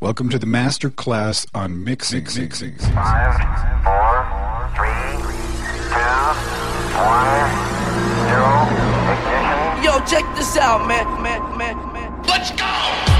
Welcome to the master class on mixing. 5, 4, 3, 2, 1, 0, ignition. Yo, check this out, man. Let's go!